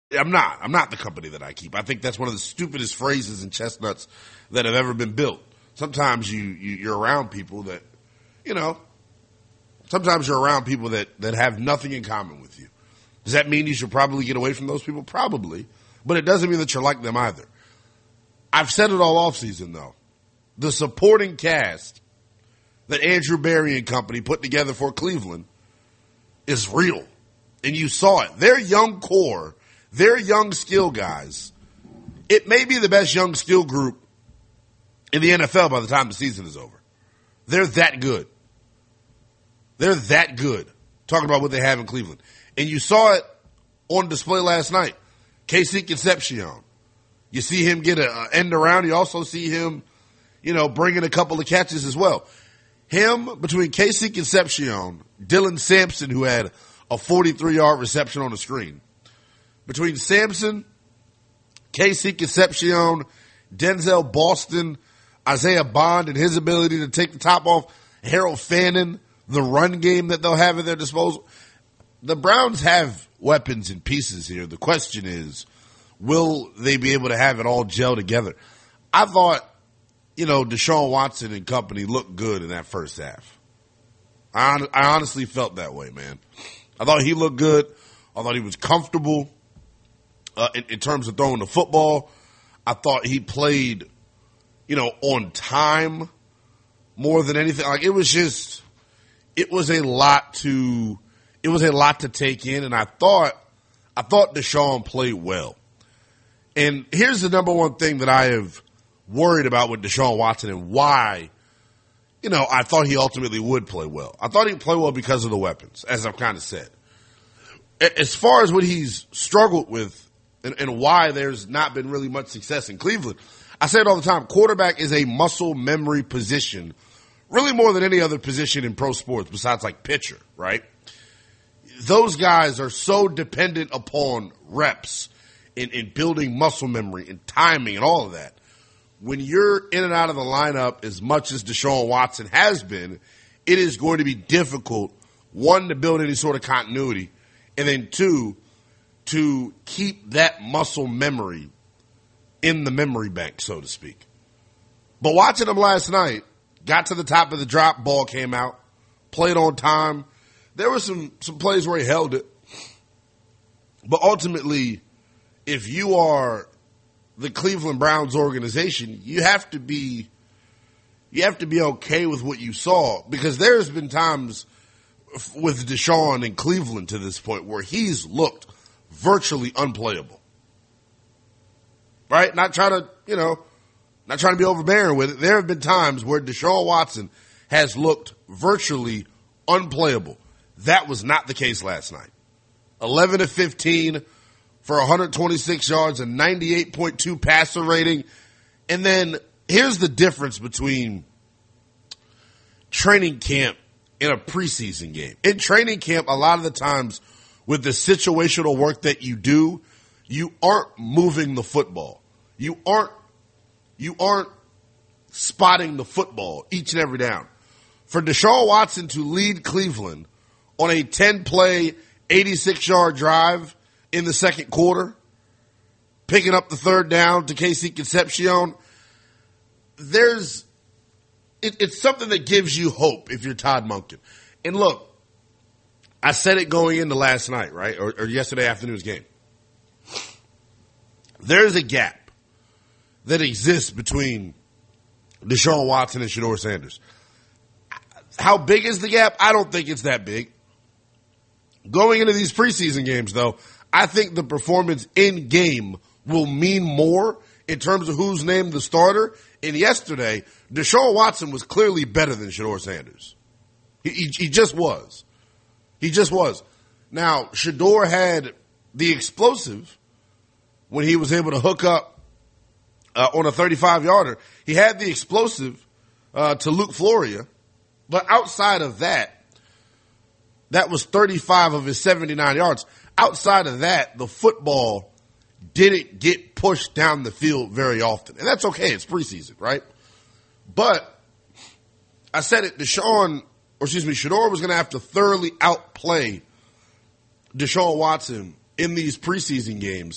I'm not. I'm not the company that I keep. I think that's one of the stupidest phrases and chestnuts that have ever been built. Sometimes you're around people that, you know, sometimes you're around people that have nothing in common with you. Does that mean you should probably get away from those people? Probably. But it doesn't mean that you're like them either. I've said it all offseason, though. The supporting cast that Andrew Berry and company put together for Cleveland is real. And you saw it. Their young core, their young skill guys, it may be the best young skill group in the NFL by the time the season is over. They're that good. They're that good. Talking about what they have in Cleveland. And you saw it on display last night. Casey Concepcion. You see him get an end around. You also see him, bringing a couple of catches as well. Him, between Casey Concepcion, Dylan Sampson, who had a 43-yard reception on the screen. Between Sampson, Casey Concepcion, Denzel Boston, Isaiah Bond, and his ability to take the top off Harold Fannin, the run game that they'll have at their disposal. The Browns have weapons and pieces here. The question is, will they be able to have it all gel together? I thought, Deshaun Watson and company looked good in that first half. I honestly felt that way, man. I thought he looked good. I thought he was comfortable in terms of throwing the football. I thought he played, on time more than anything. Like it was a lot to take in, and I thought Deshaun played well. And here's the number one thing that I have worried about with Deshaun Watson and why, I thought he ultimately would play well. I thought he'd play well because of the weapons, as I've kind of said. As far as what he's struggled with and why there's not been really much success in Cleveland, I say it all the time, quarterback is a muscle memory position, really more than any other position in pro sports besides like pitcher, right? Those guys are so dependent upon reps in building muscle memory and timing and all of that. When you're in and out of the lineup as much as Deshaun Watson has been, it is going to be difficult, one, to build any sort of continuity, and then two, to keep that muscle memory in the memory bank, so to speak. But watching him last night, got to the top of the drop, ball came out, played on time. There were some plays where he held it. But ultimately, if you are the Cleveland Browns organization, you have to be okay with what you saw, because there's been times with Deshaun in Cleveland to this point where he's looked virtually unplayable. Right? Not trying to be overbearing with it. There have been times where Deshaun Watson has looked virtually unplayable. That was not the case last night. 11 of 15 for 126 yards and 98.2 passer rating. And then here's the difference between training camp and a preseason game. In training camp, a lot of the times with the situational work that you do, you aren't moving the football. You aren't spotting the football each and every down. For Deshaun Watson to lead Cleveland on a 10-play, 86-yard drive in the second quarter, picking up the third down to Casey Concepcion, it's something that gives you hope if you're Todd Monken. And look, I said it going into last night, right, or yesterday afternoon's game. There's a gap that exists between Deshaun Watson and Shedeur Sanders. How big is the gap? I don't think it's that big. Going into these preseason games, though, I think the performance in game will mean more in terms of who's named the starter. And yesterday, Deshaun Watson was clearly better than Shedeur Sanders. He just was. He just was. Now, Shedeur had the explosive when he was able to hook up on a 35-yarder. He had the explosive to Luke Floria. But outside of that, that was 35 of his 79 yards. Outside of that, the football didn't get pushed down the field very often. And that's okay. It's preseason, right? But I said it, Shedeur was going to have to thoroughly outplay Deshaun Watson in these preseason games